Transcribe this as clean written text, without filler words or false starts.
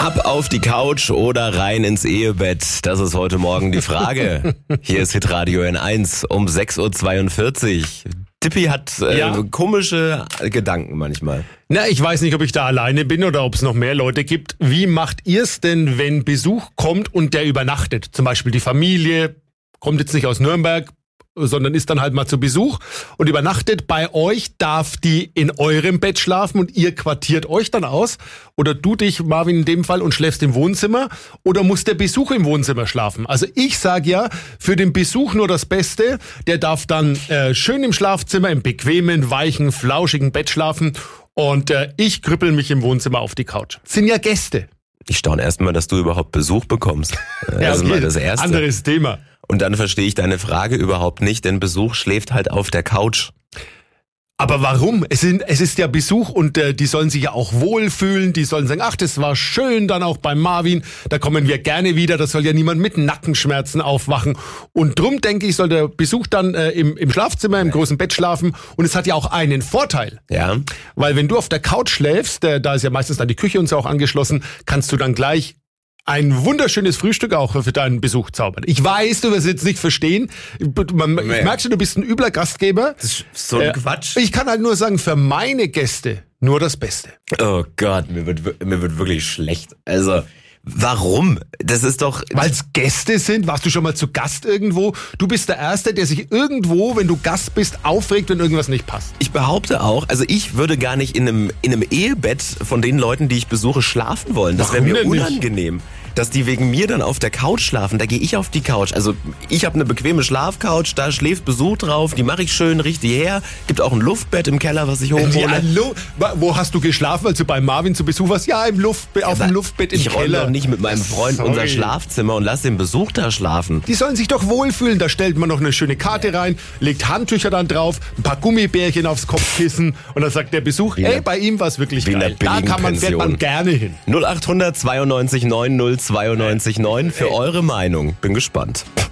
Ab auf die Couch oder rein ins Ehebett? Das ist heute Morgen die Frage. Hier ist Hitradio N1 um 6.42 Uhr. Tippi hat komische Gedanken manchmal. Na, ich weiß nicht, ob ich da alleine bin oder ob es noch mehr Leute gibt. Wie macht ihr's denn, wenn Besuch kommt und der übernachtet? Zum Beispiel die Familie kommt jetzt nicht aus Nürnberg, sondern ist dann halt mal zu Besuch und übernachtet bei euch, darf die in eurem Bett schlafen und ihr quartiert euch dann aus? Oder du dich, Marvin, in dem Fall und schläfst im Wohnzimmer? Oder muss der Besuch im Wohnzimmer schlafen? Also ich sag ja, für den Besuch nur das Beste. Der darf dann schön im Schlafzimmer, im bequemen, weichen, flauschigen Bett schlafen und ich krüppel mich im Wohnzimmer auf die Couch. Sind ja Gäste. Ich staune erstmal, dass du überhaupt Besuch bekommst. Das ist mal das Erste. Anderes Thema. Und dann verstehe ich deine Frage überhaupt nicht, denn Besuch schläft halt auf der Couch. Aber warum? Es ist ja Besuch und die sollen sich ja auch wohlfühlen. Die sollen sagen, ach, das war schön dann auch beim Marvin. Da kommen wir gerne wieder. Da soll ja niemand mit Nackenschmerzen aufwachen. Und drum, denke ich, soll der Besuch dann im Schlafzimmer, im großen Bett schlafen. Und es hat ja auch einen Vorteil. Ja. Weil wenn du auf der Couch schläfst, da ist ja meistens dann die Küche und so auch angeschlossen, kannst du dann gleich ein wunderschönes Frühstück auch für deinen Besuch zaubern. Ich weiß, du wirst es jetzt nicht verstehen. Ich merke schon, du bist ein übler Gastgeber. Das ist so ein Quatsch. Ich kann halt nur sagen, für meine Gäste nur das Beste. Oh Gott, mir wird wirklich schlecht. Also, warum? Das ist doch... Weil es Gäste sind? Warst du schon mal zu Gast irgendwo? Du bist der Erste, der sich irgendwo, wenn du Gast bist, aufregt, wenn irgendwas nicht passt. Ich behaupte auch, also ich würde gar nicht in einem Ehebett von den Leuten, die ich besuche, schlafen wollen. Das wäre mir unangenehm. Dass die wegen mir dann auf der Couch schlafen, da gehe ich auf die Couch. Also ich habe eine bequeme Schlafcouch, da schläft Besuch drauf, die mache ich schön richtig her. Gibt auch ein Luftbett im Keller, was ich hochhole. Wo hast du geschlafen, als du bei Marvin zu Besuch warst? Ja, auf dem Luftbett im Keller. Ich räume doch nicht mit meinem Freund unser Schlafzimmer und lass den Besuch da schlafen. Die sollen sich doch wohlfühlen. Da stellt man noch eine schöne Karte rein, legt Handtücher dann drauf, ein paar Gummibärchen aufs Kopfkissen und dann sagt der Besuch, ey, bei ihm war es wirklich geil. Da fährt man gerne hin. 0800 92 9 092 9 für eure Meinung. Bin gespannt.